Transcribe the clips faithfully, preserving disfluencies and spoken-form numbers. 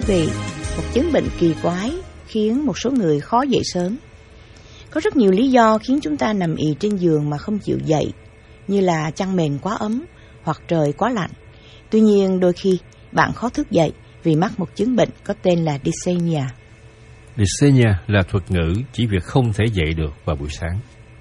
vị, một chứng bệnh kỳ quái khiến một số người khó dậy sớm. Có rất nhiều lý do khiến chúng ta nằm ì trên giường mà không chịu dậy, như là chăn mền quá ấm hoặc trời quá lạnh. Tuy nhiên, đôi khi bạn khó thức dậy vì mắc một chứng bệnh có tên là dyspnea. Dyspnea là thuật ngữ chỉ việc không thể dậy được vào buổi sáng.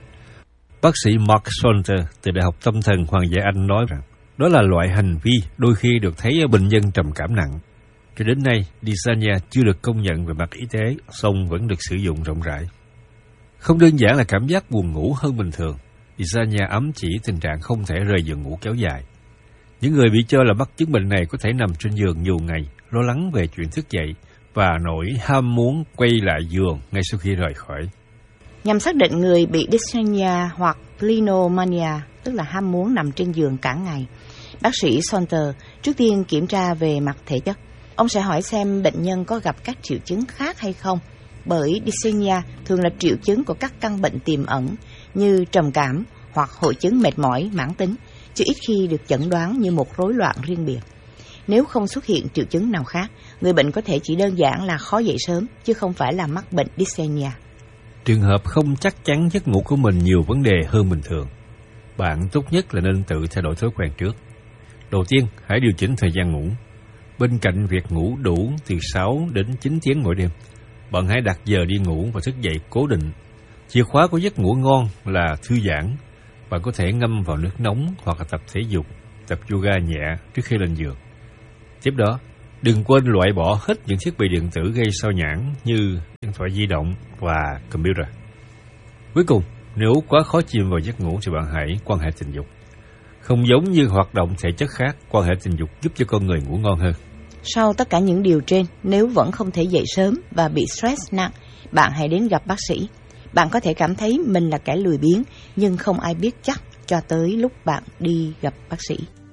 Bác sĩ Mark Salter từ Đại học Tâm thần Hoàng gia Anh nói rằng đó là loại hành vi đôi khi được thấy ở bệnh nhân trầm cảm nặng. Cho đến nay, dyspnea chưa được công nhận về mặt y tế, song vẫn được sử dụng rộng rãi. Không đơn giản là cảm giác buồn ngủ hơn bình thường, dyspnea ám chỉ tình trạng không thể rời giường ngủ kéo dài. Những người bị cho là mắc chứng bệnh này có thể nằm trên giường nhiều ngày, lo lắng về chuyện thức dậy và nỗi ham muốn quay lại giường ngay sau khi rời khỏi. Nhằm xác định người bị dyspnea hoặc clinomania, tức là ham muốn nằm trên giường cả ngày, bác sĩ Salter trước tiên kiểm tra về mặt thể chất. Ông sẽ hỏi xem bệnh nhân có gặp các triệu chứng khác hay không, bởi dyspnea thường là triệu chứng của các căn bệnh tiềm ẩn như trầm cảm hoặc hội chứng mệt mỏi mãn tính, chứ ít khi được chẩn đoán như một rối loạn riêng biệt. Nếu không xuất hiện triệu chứng nào khác, người bệnh có thể chỉ đơn giản là khó dậy sớm, chứ không phải là mắc bệnh dyspnea. Trường hợp không chắc chắn giấc ngủ của mình nhiều vấn đề hơn bình thường, bạn tốt nhất là nên tự thay đổi thói quen trước. Đầu tiên, hãy điều chỉnh thời gian ngủ. Bên cạnh việc ngủ đủ từ sáu đến chín tiếng mỗi đêm, bạn hãy đặt giờ đi ngủ và thức dậy cố định. Chìa khóa của giấc ngủ ngon là thư giãn. Bạn có thể ngâm vào nước nóng hoặc là tập thể dục, tập yoga nhẹ trước khi lên giường. Tiếp đó, đừng quên loại bỏ hết những thiết bị điện tử gây sao nhãng như điện thoại di động và computer. Cuối cùng, nếu quá khó chìm vào giấc ngủ thì bạn hãy quan hệ tình dục. Không giống như hoạt động thể chất khác, quan hệ tình dục giúp cho con người ngủ ngon hơn. Sau tất cả những điều trên, nếu vẫn không thể dậy sớm và bị stress nặng, bạn hãy đến gặp bác sĩ. Bạn có thể cảm thấy mình là kẻ lười biếng, nhưng không ai biết chắc cho tới lúc bạn đi gặp bác sĩ.